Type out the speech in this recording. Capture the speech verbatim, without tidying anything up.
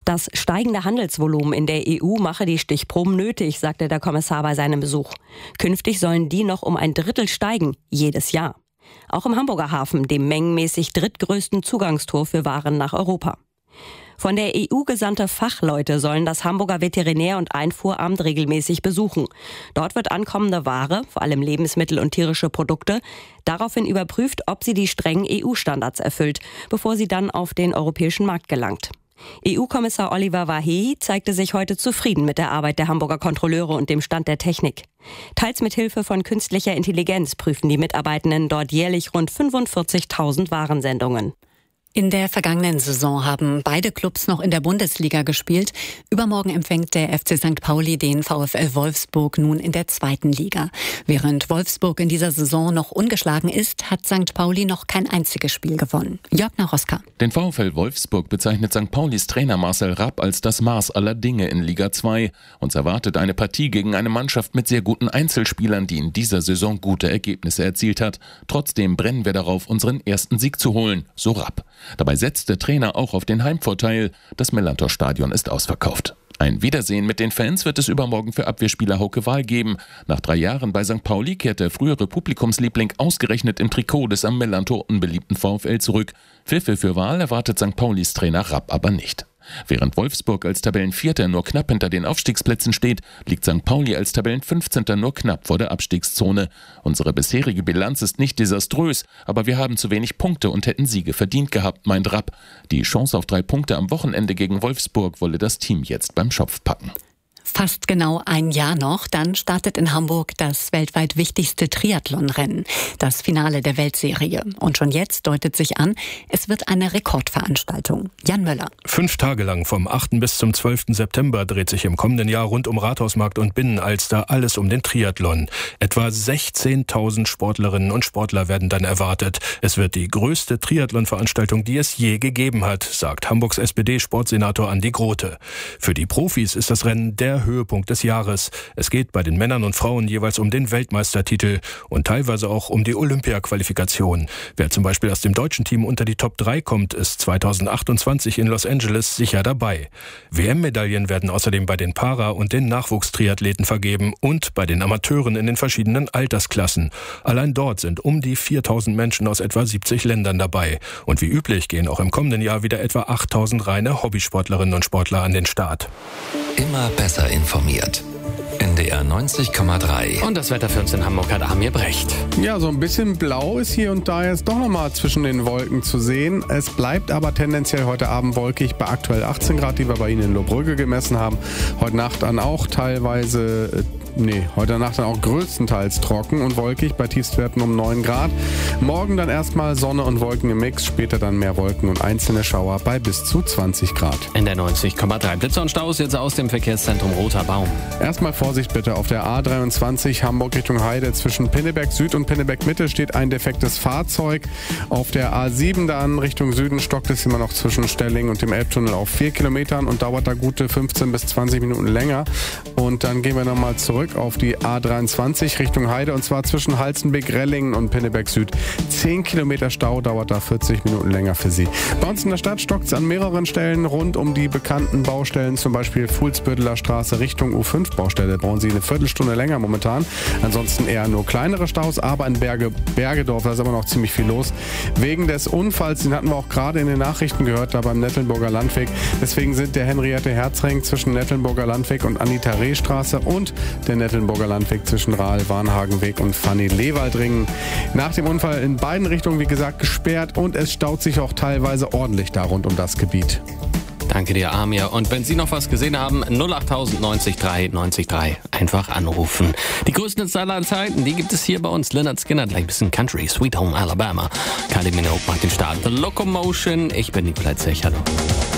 Das steigende Handelsvolumen in der E U mache die Stichproben nötig, sagte der Kommissar bei seinem Besuch. Künftig sollen die noch um ein Drittel steigen, jedes Jahr. Auch im Hamburger Hafen, dem mengenmäßig drittgrößten Zugangstor für Waren nach Europa. Von der E U gesandte Fachleute sollen das Hamburger Veterinär- und Einfuhramt regelmäßig besuchen. Dort wird ankommende Ware, vor allem Lebensmittel und tierische Produkte, daraufhin überprüft, ob sie die strengen E U-Standards erfüllt, bevor sie dann auf den europäischen Markt gelangt. E U-Kommissar Oliver Wahehi zeigte sich heute zufrieden mit der Arbeit der Hamburger Kontrolleure und dem Stand der Technik. Teils mit Hilfe von künstlicher Intelligenz prüfen die Mitarbeitenden dort jährlich rund fünfundvierzigtausend Warensendungen. In der vergangenen Saison haben beide Clubs noch in der Bundesliga gespielt. Übermorgen empfängt der F C Sankt Pauli den VfL Wolfsburg nun in der zweiten Liga. Während Wolfsburg in dieser Saison noch ungeschlagen ist, hat Sankt Pauli noch kein einziges Spiel gewonnen. Jörg Naroska. Den VfL Wolfsburg bezeichnet Sankt Paulis Trainer Marcel Rapp als das Maß aller Dinge in Liga zwei. Uns erwartet eine Partie gegen eine Mannschaft mit sehr guten Einzelspielern, die in dieser Saison gute Ergebnisse erzielt hat. Trotzdem brennen wir darauf, unseren ersten Sieg zu holen, so Rapp. Dabei setzt der Trainer auch auf den Heimvorteil. Das Millantor-Stadion ist ausverkauft. Ein Wiedersehen mit den Fans wird es übermorgen für Abwehrspieler Hauke Wahl geben. Nach drei Jahren bei Sankt Pauli kehrt der frühere Publikumsliebling ausgerechnet im Trikot des am Millantor unbeliebten VfL zurück. Pfiffe für Wahl erwartet Sankt Paulis Trainer Rapp aber nicht. Während Wolfsburg als Tabellenvierter nur knapp hinter den Aufstiegsplätzen steht, liegt Sankt Pauli als Tabellenfünfzehnter nur knapp vor der Abstiegszone. Unsere bisherige Bilanz ist nicht desaströs, aber wir haben zu wenig Punkte und hätten Siege verdient gehabt, meint Rapp. Die Chance auf drei Punkte am Wochenende gegen Wolfsburg wolle das Team jetzt beim Schopf packen. Fast genau ein Jahr noch, dann startet in Hamburg das weltweit wichtigste Triathlonrennen, das Finale der Weltserie. Und schon jetzt deutet sich an, es wird eine Rekordveranstaltung. Jan Möller. Fünf Tage lang vom achten bis zum zwölften September dreht sich im kommenden Jahr rund um Rathausmarkt und Binnenalster alles um den Triathlon. Etwa sechzehntausend Sportlerinnen und Sportler werden dann erwartet. Es wird die größte Triathlon-Veranstaltung, die es je gegeben hat, sagt Hamburgs S P D-Sportsenator Andi Grote. Für die Profis ist das Rennen der Höhepunkt des Jahres. Es geht bei den Männern und Frauen jeweils um den Weltmeistertitel und teilweise auch um die Olympia-Qualifikation. Wer zum Beispiel aus dem deutschen Team unter die Top drei kommt, ist zweitausendachtundzwanzig in Los Angeles sicher dabei. W M-Medaillen werden außerdem bei den Para- und den Nachwuchstriathleten vergeben und bei den Amateuren in den verschiedenen Altersklassen. Allein dort sind um die viertausend Menschen aus etwa siebzig Ländern dabei. Und wie üblich gehen auch im kommenden Jahr wieder etwa achttausend reine Hobbysportlerinnen und Sportler an den Start. Immer besser informiert. N D R neunzig Komma drei. Und das Wetter für uns in Hamburg hat Amir Brecht. Ja, so ein bisschen blau ist hier und da jetzt doch nochmal zwischen den Wolken zu sehen. Es bleibt aber tendenziell heute Abend wolkig bei aktuell achtzehn Grad, die wir bei Ihnen in Lohbrügge gemessen haben. Heute Nacht dann auch teilweise, nee, heute Nacht dann auch größtenteils trocken und wolkig bei Tiefstwerten um neun Grad. Morgen dann erstmal Sonne und Wolken im Mix, später dann mehr Wolken und einzelne Schauer bei bis zu zwanzig Grad. In der neunzig Komma drei. Blitzer und Staus jetzt aus dem Verkehrszentrum Roter Baum. Erstmal Vorsicht bitte auf der A dreiundzwanzig Hamburg Richtung Heide. Zwischen Pinneberg Süd und Pinneberg Mitte steht ein defektes Fahrzeug. Auf der A sieben dann Richtung Süden stockt es immer noch zwischen Stelling und dem Elbtunnel auf vier Kilometern und dauert da gute fünfzehn bis zwanzig Minuten länger. Und dann gehen wir nochmal zurück auf die A dreiundzwanzig Richtung Heide und zwar zwischen Halstenbek, Rellingen und Pinneberg Süd. zehn Kilometer Stau, dauert da vierzig Minuten länger für Sie. Bei uns in der Stadt stockt es an mehreren Stellen rund um die bekannten Baustellen, zum Beispiel Fuhlsbütteler Straße Richtung U fünf Baustelle. Brauchen Sie eine Viertelstunde länger momentan. Ansonsten eher nur kleinere Staus, aber in Berge, Bergedorf, da ist immer noch ziemlich viel los. Wegen des Unfalls, den hatten wir auch gerade in den Nachrichten gehört, da beim Nettelnburger Landweg. Deswegen sind der Henriette-Herz-Ring zwischen Nettelnburger Landweg und Anita-Reh-Straße und der Nettelnburger Landweg zwischen Rahl-Warnhagenweg und Fanny-Lewald-Ringen nach dem Unfall in beiden Richtungen, wie gesagt, gesperrt und es staut sich auch teilweise ordentlich da rund um das Gebiet. Danke dir, Amir. Und wenn Sie noch was gesehen haben, null achttausend neunzig drei neunzig drei. Einfach anrufen. Die größten Hits aller Zeiten, die gibt es hier bei uns. Lynyrd Skynyrd, gleich ein bisschen Country, Sweet Home Alabama. Kylie Minogue macht den Start. The Locomotion. Ich bin Nikolai Zech. Hallo.